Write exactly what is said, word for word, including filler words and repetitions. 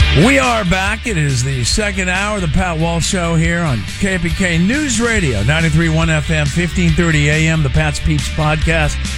We are back. It is the second hour of the Pat Walsh Show here on K P K News Radio, ninety-three point one F M, fifteen thirty A M, the Pat's Peeps podcast.